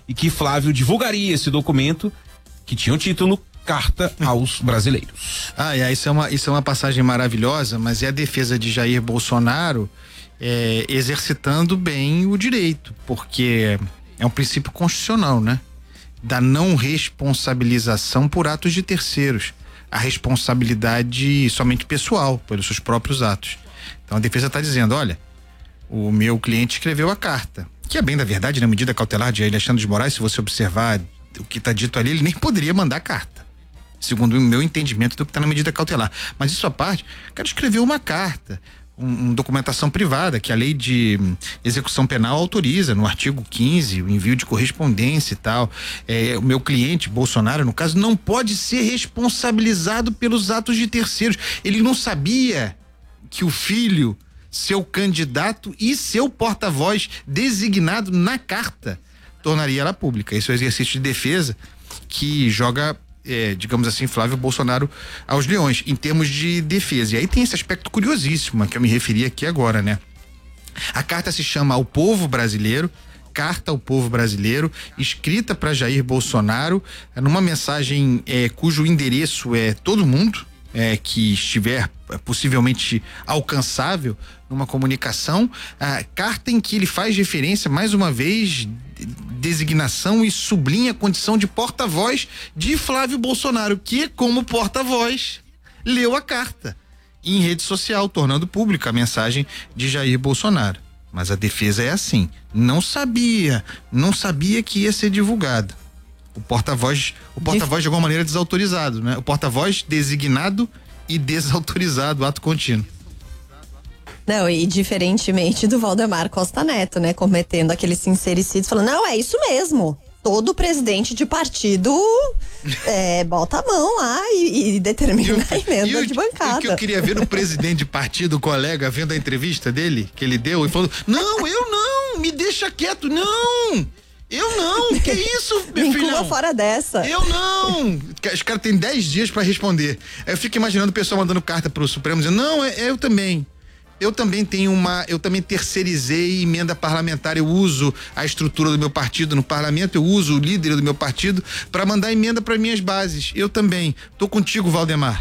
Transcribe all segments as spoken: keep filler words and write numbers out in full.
e que Flávio divulgaria esse documento que tinha o título Carta aos Brasileiros. Ah, é, isso é uma, isso é uma passagem maravilhosa, mas é a defesa de Jair Bolsonaro é, exercitando bem o direito, porque é um princípio constitucional, né? Da não responsabilização por atos de terceiros, a responsabilidade somente pessoal pelos seus próprios atos. Então a defesa está dizendo, olha, o meu cliente escreveu a carta, que é bem da verdade, na medida cautelar de Alexandre de Moraes, se você observar o que está dito ali, ele nem poderia mandar carta, segundo o meu entendimento do que está na medida cautelar. Mas isso à parte, o cara escreveu uma carta, um, um documentação privada que a lei de execução penal autoriza, no artigo quinze, o envio de correspondência e tal. É, o meu cliente, Bolsonaro, no caso, não pode ser responsabilizado pelos atos de terceiros. Ele não sabia que o filho, seu candidato e seu porta-voz designado na carta tornaria ela pública. Esse é o exercício de defesa que joga, é, digamos assim, Flávio Bolsonaro aos leões, em termos de defesa. E aí tem esse aspecto curiosíssimo a que eu me referi aqui agora, né? A carta se chama Ao Povo Brasileiro, Carta ao Povo Brasileiro, escrita para Jair Bolsonaro, numa mensagem é, cujo endereço é todo mundo, É, que estiver possivelmente alcançável numa comunicação, a carta em que ele faz referência, mais uma vez, designação e sublinha a condição de porta-voz de Flávio Bolsonaro, que, como porta-voz, leu a carta em rede social, tornando pública a mensagem de Jair Bolsonaro. Mas a defesa é assim, não sabia, não sabia que ia ser divulgado. O porta-voz, o porta-voz de alguma maneira desautorizado, né? O porta-voz designado e desautorizado, ato contínuo. Não, e diferentemente do Valdemar Costa Neto, né? Cometendo aquele sincericídio, falando, não, é isso mesmo. Todo presidente de partido é, bota a mão lá e, e determina eu, a emenda eu, de bancada. O que eu queria ver no presidente de partido, o colega, vendo a entrevista dele, que ele deu, e falou, não, eu não, me deixa quieto, não. Eu não, que isso, meu filho? Vincula fora dessa. Eu não. Os caras têm dez dias pra responder. Aí eu fico imaginando o pessoal mandando carta pro Supremo dizendo, não, é, é eu também. Eu também tenho uma, eu também terceirizei emenda parlamentar, eu uso a estrutura do meu partido no parlamento, eu uso o líder do meu partido pra mandar emenda para minhas bases. Eu também. Tô contigo, Valdemar.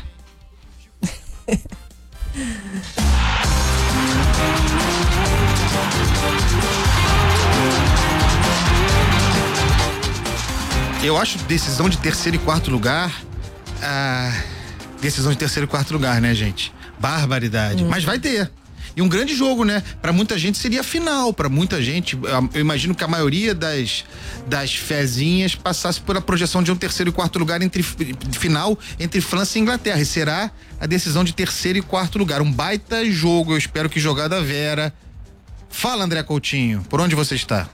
Eu acho decisão de terceiro e quarto lugar, ah, decisão de terceiro e quarto lugar, né, gente? Barbaridade. Hum. Mas vai ter. E um grande jogo, né? Pra muita gente seria final, pra muita gente, eu imagino que a maioria das, das fezinhas passasse por a projeção de um terceiro e quarto lugar entre final entre França e Inglaterra. E será a decisão de terceiro e quarto lugar. Um baita jogo, eu espero que jogada Vera. Fala, André Coutinho, por onde você está?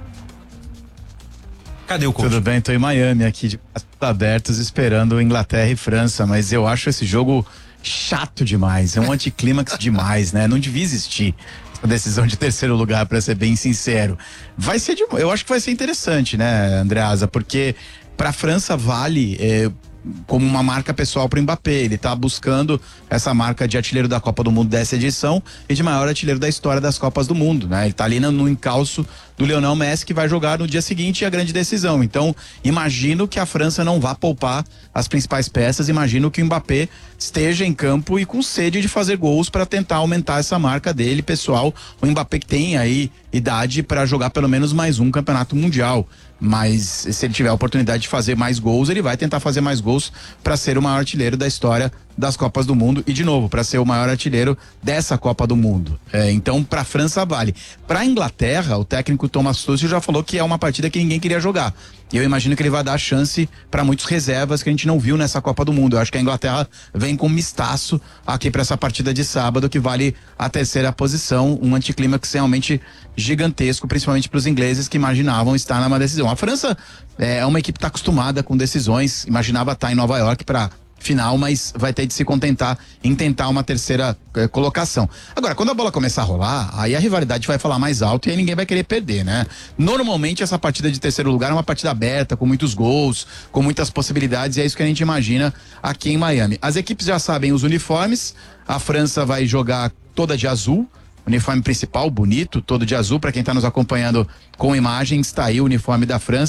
Cadê o coach? Tudo bem, tô em Miami aqui, de braços abertos, esperando Inglaterra e França, mas eu acho esse jogo chato demais, é um anticlímax demais, né? Não devia existir essa decisão de terceiro lugar, pra ser bem sincero. Vai ser, de, eu acho que vai ser interessante, né, Andreasa, porque pra França vale é, como uma marca pessoal pro Mbappé, ele tá buscando essa marca de artilheiro da Copa do Mundo dessa edição e de maior artilheiro da história das Copas do Mundo, né? Ele tá ali no, no encalço do Lionel Messi, que vai jogar no dia seguinte a grande decisão. Então, imagino que a França não vá poupar as principais peças, imagino que o Mbappé esteja em campo e com sede de fazer gols para tentar aumentar essa marca dele, pessoal. O Mbappé que tem aí idade para jogar pelo menos mais um campeonato mundial. Mas se ele tiver a oportunidade de fazer mais gols, ele vai tentar fazer mais gols para ser o maior artilheiro da história das Copas do Mundo e, de novo, para ser o maior artilheiro dessa Copa do Mundo. É, então, para a França vale. Para a Inglaterra, o técnico Thomas Tuchel já falou que é uma partida que ninguém queria jogar. E eu imagino que ele vai dar chance para muitos reservas que a gente não viu nessa Copa do Mundo. Eu acho que a Inglaterra vem com mistaço aqui para essa partida de sábado, que vale a terceira posição, um anticlímax realmente gigantesco, principalmente para os ingleses que imaginavam estar numa decisão. A França é uma equipe que está acostumada com decisões, imaginava estar em Nova York para final, mas vai ter de se contentar em tentar uma terceira eh, colocação. Agora, quando a bola começar a rolar, aí a rivalidade vai falar mais alto e aí ninguém vai querer perder, né? Normalmente essa partida de terceiro lugar é uma partida aberta, com muitos gols, com muitas possibilidades, e é isso que a gente imagina aqui em Miami. As equipes já sabem os uniformes, a França vai jogar toda de azul, uniforme principal, bonito, todo de azul, para quem está nos acompanhando com imagens, está aí o uniforme da França.